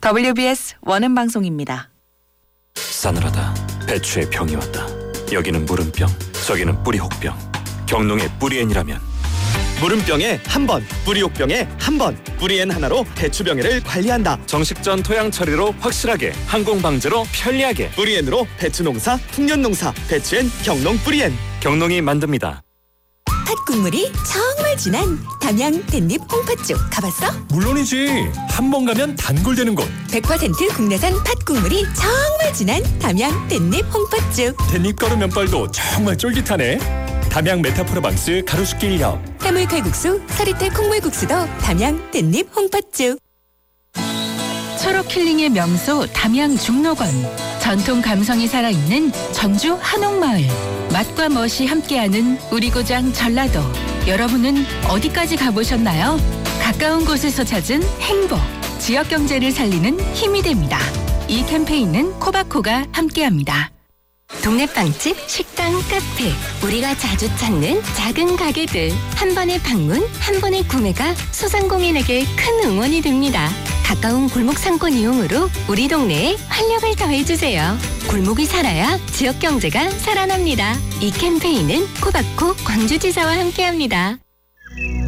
WBS 원음 방송입니다. 싸늘하다. 배추의 병이 왔다. 여기는 무름병, 저기는 뿌리혹병. 경농의 뿌리엔이라면 무름병에 한 번, 뿌리혹병에 한 번. 뿌리엔 하나로 배추병해를 관리한다. 정식전 토양 처리로 확실하게, 항공 방제로 편리하게. 뿌리엔으로 배추농사, 풍년농사, 배추엔 경농 뿌리엔. 경농이 만듭니다. 팥 국물이 정말 진한 담양 댄잎 홍팥죽 가봤어? 물론이지. 한 번 가면 단골되는 곳. 100% 국내산 팥 국물이 정말 진한 담양 댄잎 홍팥죽. 댄잎 가루 면발도 정말 쫄깃하네. 담양 메타프로방스 가루수길 1형. 해물 칼국수, 서리태 콩물국수도 담양 댄잎 홍팥죽. 초록 힐링의 명소 담양 중록원. 전통 감성이 살아있는 전주 한옥마을. 맛과 멋이 함께하는 우리 고장 전라도. 여러분은 어디까지 가보셨나요? 가까운 곳에서 찾은 행복. 지역 경제를 살리는 힘이 됩니다. 이 캠페인은 코바코가 함께합니다. 동네 빵집, 식당, 카페, 우리가 자주 찾는 작은 가게들. 한 번의 방문, 한 번의 구매가 소상공인에게 큰 응원이 됩니다. 가까운 골목 상권 이용으로 우리 동네에 활력을 더해주세요. 골목이 살아야 지역 경제가 살아납니다. 이 캠페인은 코바코 광주지사와 함께합니다.